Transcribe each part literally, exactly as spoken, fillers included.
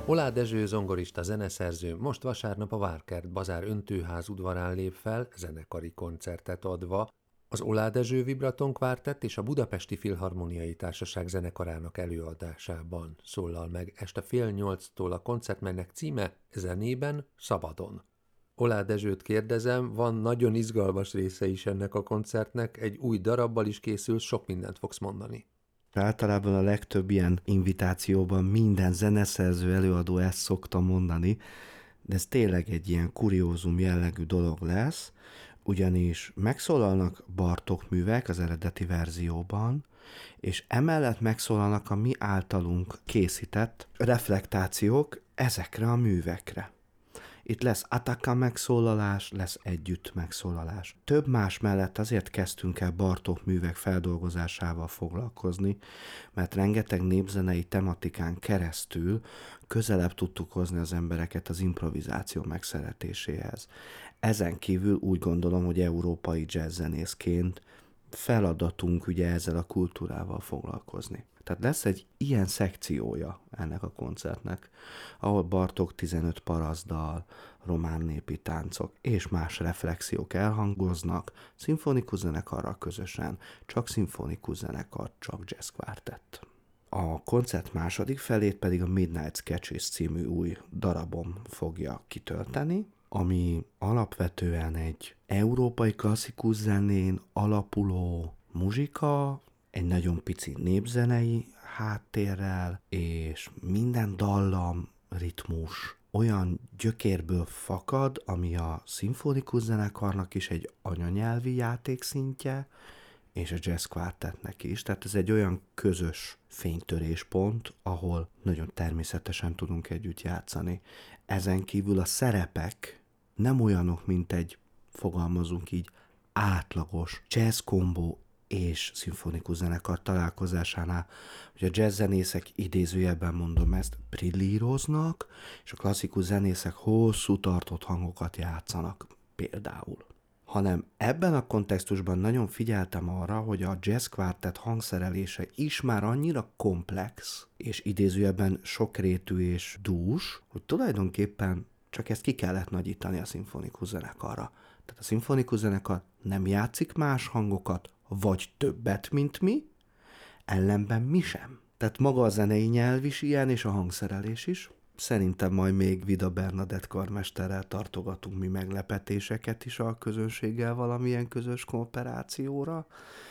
Oláh Dezső zongorista zeneszerző most vasárnap a Várkert Bazár öntőház udvarán lép fel, zenekari koncertet adva. Az Oláh Dezső Vibraton Quartet és a Budapesti Filharmoniai Társaság zenekarának előadásában szólal meg este fél nyolctól a koncert, melynek címe Zenében szabadon. Oláh Dezsőt kérdezem, van nagyon izgalmas része is ennek a koncertnek, egy új darabbal is készül, sok mindent fogsz mondani. Általában a legtöbb ilyen invitációban minden zeneszerző előadó ezt szokta mondani, de ez tényleg egy ilyen kuriózum jellegű dolog lesz, ugyanis megszólalnak Bartók művek az eredeti verzióban, és emellett megszólalnak a mi általunk készített reflektációk ezekre a művekre. Itt lesz attacca megszólalás, lesz együtt megszólalás. Több más mellett azért kezdtünk el Bartók művek feldolgozásával foglalkozni, mert rengeteg népzenei tematikán keresztül közelebb tudtuk hozni az embereket az improvizáció megszeretéséhez. Ezen kívül úgy gondolom, hogy európai jazzzenészként feladatunk ugye ezzel a kultúrával foglalkozni. Tehát lesz egy ilyen szekciója ennek a koncertnek, ahol Bartók tizenöt paraszdal, román népi táncok és más reflexiók elhangoznak, szimfonikus zenekarral közösen, csak szimfonikus zenekar, csak jazz quartett. A koncert második felét pedig a Midnight Sketches című új darabom fogja kitölteni, ami alapvetően egy európai klasszikus zenén alapuló muzsika, egy nagyon pici népzenei háttérrel, és minden dallam, ritmus olyan gyökérből fakad, ami a szimfonikus zenekarnak is egy anyanyelvi játékszintje, és a jazz quartetnek is. Tehát ez egy olyan közös fénytöréspont, ahol nagyon természetesen tudunk együtt játszani. Ezen kívül a szerepek nem olyanok, mint egy, fogalmazunk így, átlagos jazz kombó és szimfonikus zenekar találkozásánál, hogy a jazzzenészek, idézőjelben mondom ezt, brillíroznak, és a klasszikus zenészek hosszú tartott hangokat játszanak például. Hanem ebben a kontextusban nagyon figyeltem arra, hogy a jazz quartet hangszerelése is már annyira komplex, és idézőjelben sokrétű és dús, hogy tulajdonképpen csak ezt ki kellett nagyítani a szimfonikus zenekarra. Tehát a szimfonikus zenekar nem játszik más hangokat, vagy többet, mint mi, ellenben mi sem. Tehát maga a zenei nyelv is ilyen, és a hangszerelés is. Szerintem majd még Vida Bernadett karmesterrel tartogatunk mi meglepetéseket is a közönséggel valamilyen közös kooperációra.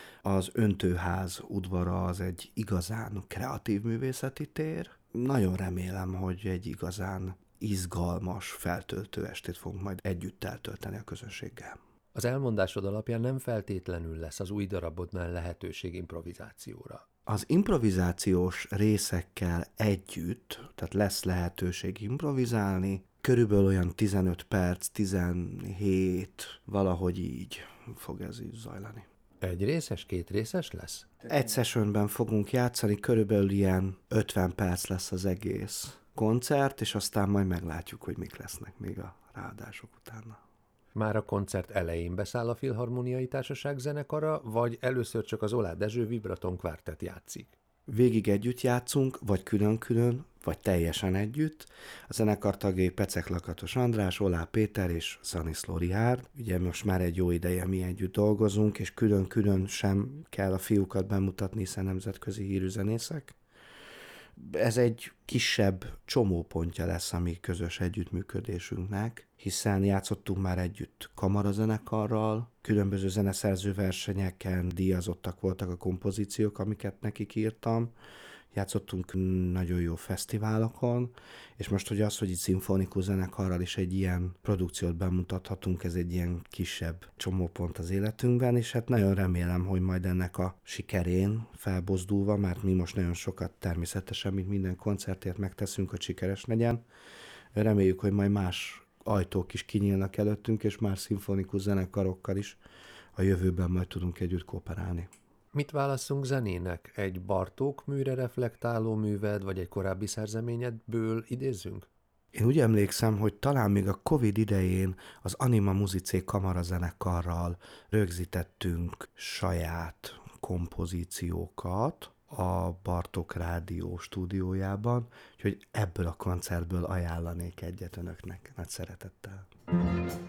Az öntőház udvara az egy igazán kreatív művészeti tér. Nagyon remélem, hogy egy igazán izgalmas, feltöltő estét fogunk majd együtt eltölteni a közönséggel. Az elmondásod alapján nem feltétlenül lesz az új darabodnál lehetőség improvizációra. Az improvizációs részekkel együtt, tehát lesz lehetőség improvizálni, körülbelül olyan tizenöt perc, tizenhét, valahogy így fog ez így zajlani. Egy részes, két részes lesz? Egy sessionben fogunk játszani, körülbelül ilyen ötven perc lesz az egész koncert, és aztán majd meglátjuk, hogy mik lesznek még a ráadások utána. Már a koncert elején beszáll a Filharmoniai Társaság zenekara, vagy először csak az Oláh Dezső Vibraton Quartet játszik? Végig együtt játszunk, vagy külön-külön, vagy teljesen együtt. A zenekar tagjai Pecek Lakatos András, Oláh Péter és Szaniszló Richárd. Ugye most már egy jó ideje mi együtt dolgozunk, és külön-külön sem kell a fiúkat bemutatni, hiszen nemzetközi hírű zenészek. Ez egy kisebb csomópontja lesz a mi közös együttműködésünknek, hiszen játszottunk már együtt kamarazenekarral, különböző zeneszerző versenyeken díjazottak voltak a kompozíciók, amiket nekik írtam, játszottunk nagyon jó fesztiválokon, és most hogy az, hogy itt szimfonikus zenekarral is egy ilyen produkciót bemutathatunk, ez egy ilyen kisebb csomópont az életünkben, és hát nagyon remélem, hogy majd ennek a sikerén felbozdulva, mert mi most nagyon sokat természetesen, mint minden koncertért megteszünk, hogy sikeres legyen. Reméljük, hogy majd más ajtók is kinyílnak előttünk, és más szimfonikus zenekarokkal is a jövőben majd tudunk együtt kooperálni. Mit válasszunk zenének? Egy Bartók műre reflektáló műved, vagy egy korábbi szerzeményedből idézzünk? Én úgy emlékszem, hogy talán még a Covid idején az Anima Musicé kamarazenekarral rögzítettünk saját kompozíciókat, a Bartók Rádió stúdiójában, úgyhogy ebből a koncertből ajánlanék egyet önöknek nagy szeretettel.